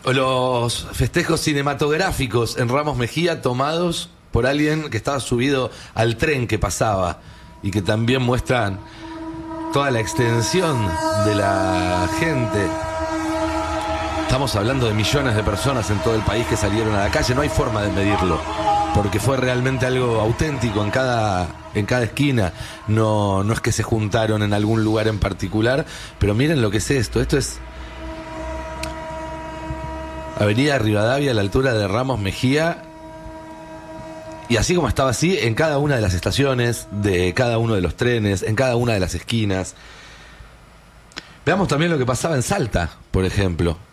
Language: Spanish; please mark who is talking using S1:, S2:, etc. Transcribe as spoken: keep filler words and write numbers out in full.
S1: los festejos cinematográficos en Ramos Mejía tomados por alguien que estaba subido al tren que pasaba y que también muestran toda la extensión de la gente. Estamos hablando de millones de personas en todo el país que salieron a la calle. No hay forma de medirlo, porque fue realmente algo auténtico en cada, en cada esquina. No, no es que se juntaron en algún lugar en particular, pero miren lo que es esto. Esto es Avenida Rivadavia, a la altura de Ramos Mejía. Y así como estaba así, en cada una de las estaciones, de cada uno de los trenes, en cada una de las esquinas. Veamos también lo que pasaba en Salta, por ejemplo.